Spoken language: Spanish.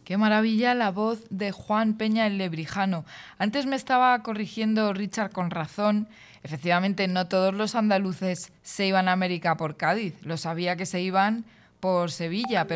Qué maravilla la voz de Juan Peña el Lebrijano. Antes me estaba corrigiendo Richard con razón. Efectivamente, no todos los andaluces se iban a América por Cádiz. Lo sabía que se iban por Sevilla, pero